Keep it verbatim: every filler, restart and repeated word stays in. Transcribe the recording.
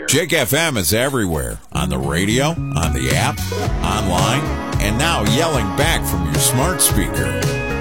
Jake F M is everywhere. On the radio, on the app, online, and now yelling back from your smart speaker.